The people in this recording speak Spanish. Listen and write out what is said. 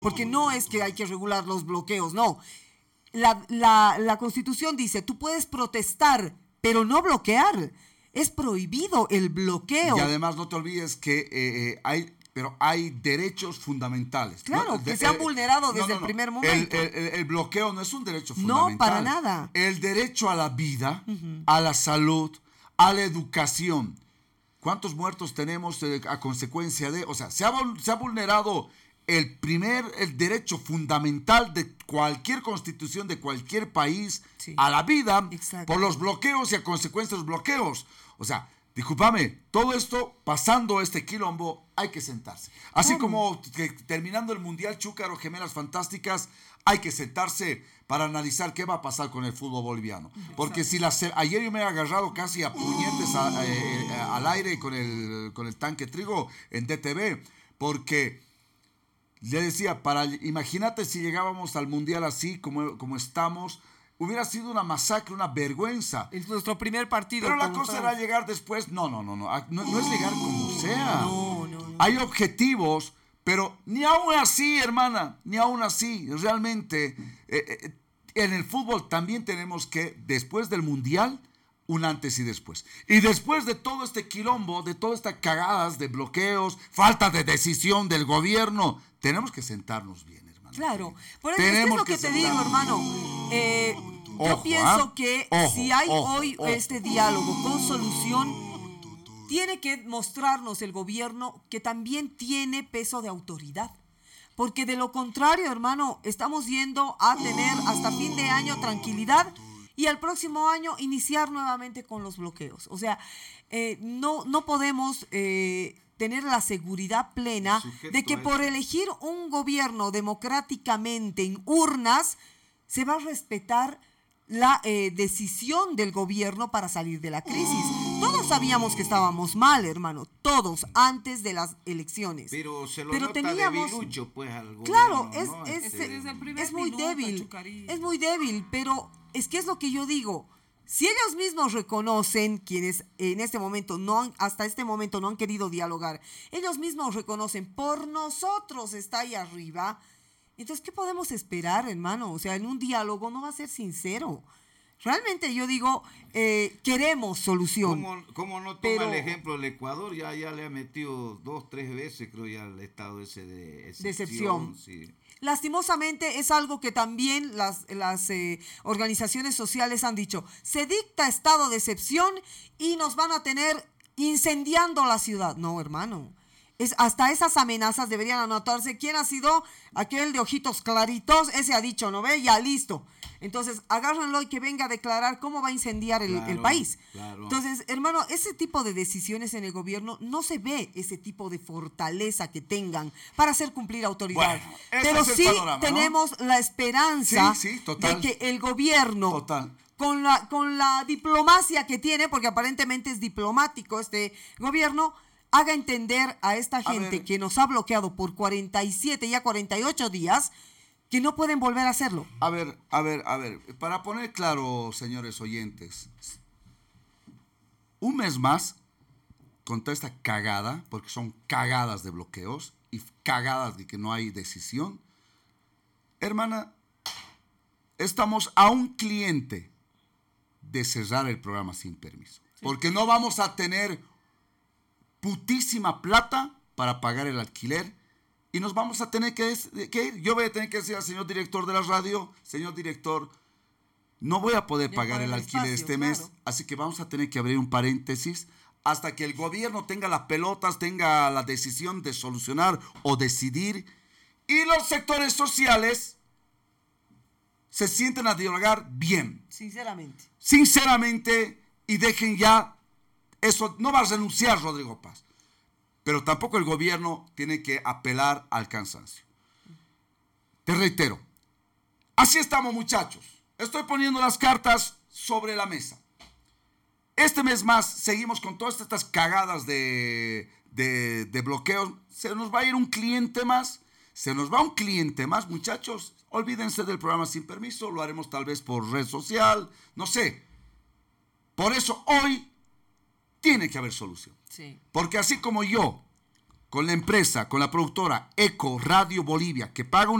porque no es que hay que regular los bloqueos, no. La Constitución dice, tú puedes protestar, pero no bloquear. Es prohibido el bloqueo. Y además no te olvides que hay derechos fundamentales. Claro, ¿no? Que se han vulnerado desde el primer momento. El bloqueo no es un derecho fundamental. No, para nada. El derecho a la vida, a la salud, a la educación. ¿Cuántos muertos tenemos a consecuencia de...? O sea, se ha vulnerado el derecho fundamental de cualquier constitución de cualquier país, sí, a la vida. Exacto. Por los bloqueos y a consecuencia de los bloqueos. O sea, discúlpame, todo esto, pasando este quilombo, hay que sentarse. Así como que terminando el Mundial Chúcaro, Gemelas Fantásticas, hay que sentarse para analizar qué va a pasar con el fútbol boliviano. Porque si ayer yo me he agarrado casi a puñetes al aire con el tanque trigo en DTV, porque le decía, imagínate si llegábamos al Mundial así como estamos, hubiera sido una masacre, una vergüenza. Es nuestro primer partido. Pero la cosa era llegar después. No es llegar como sea. No. Hay objetivos, pero ni aún así, hermana, ni aún así. Realmente, en el fútbol también tenemos que, después del Mundial, un antes y después. Y después de todo este quilombo, de todas estas cagadas de bloqueos, falta de decisión del gobierno, tenemos que sentarnos bien, hermano. Claro, por eso es lo que te digo, hermano. Yo pienso que si hay hoy este diálogo con solución, tiene que mostrarnos el gobierno que también tiene peso de autoridad. Porque de lo contrario, hermano, estamos yendo a tener hasta fin de año tranquilidad y al próximo año iniciar nuevamente con los bloqueos. O sea, no podemos tener la seguridad plena de que por elegir un gobierno democráticamente en urnas se va a respetar la decisión del gobierno para salir de la crisis. Todos sabíamos que estábamos mal, hermano, todos, antes de las elecciones. Pero se lo nota debilucho, pues, al gobierno. Claro, ¿no? es muy débil, es muy débil, pero es que es lo que yo digo. Si ellos mismos reconocen, quienes en este momento hasta este momento no han querido dialogar, ellos mismos reconocen, por nosotros está ahí arriba. Entonces, ¿qué podemos esperar, hermano? O sea, en un diálogo no va a ser sincero. Realmente yo digo, queremos solución. ¿Cómo no toma el ejemplo el Ecuador? Ya le ha metido 2, 3 veces, creo, ya al estado ese de excepción. Sí. Lastimosamente es algo que también las organizaciones sociales han dicho. Se dicta estado de excepción y nos van a tener incendiando la ciudad. No, hermano. Hasta esas amenazas deberían anotarse. ¿Quién ha sido aquel de ojitos claritos? Ese ha dicho, ¿no ve? Ya, listo. Entonces, agárrenlo y que venga a declarar cómo va a incendiar el país. Claro. Entonces, hermano, ese tipo de decisiones en el gobierno no se ve ese tipo de fortaleza que tengan para hacer cumplir autoridad. Bueno, pero sí tenemos, ¿no?, la esperanza total, de que el gobierno... Total. Con la diplomacia que tiene, porque aparentemente es diplomático este gobierno, haga entender a esta gente que nos ha bloqueado por 47, ya 48 días, que no pueden volver a hacerlo. A ver, para poner claro, señores oyentes, un mes más, con toda esta cagada, porque son cagadas de bloqueos y cagadas de que no hay decisión, hermana, estamos a un cliente de cerrar el programa sin permiso, porque no vamos a tener putísima plata para pagar el alquiler y nos vamos a tener que ir. Yo voy a tener que decir al señor director de la radio, señor director, no voy a poder pagar el alquiler este mes, así que vamos a tener que abrir un paréntesis hasta que el gobierno tenga las pelotas, tenga la decisión de solucionar o decidir, y los sectores sociales se sienten a dialogar bien. Sinceramente, y dejen ya eso. No va a renunciar Rodrigo Paz, pero tampoco el gobierno tiene que apelar al cansancio. Te reitero, así estamos, muchachos. Estoy poniendo las cartas sobre la mesa. Este mes más seguimos con todas estas cagadas de bloqueos. Se nos va a ir un cliente más. Se nos va un cliente más, muchachos. Olvídense del programa sin permiso. Lo haremos tal vez por red social. No sé. Por eso hoy tiene que haber solución. Sí. Porque así como yo con la empresa, con la productora Eco Radio Bolivia, que paga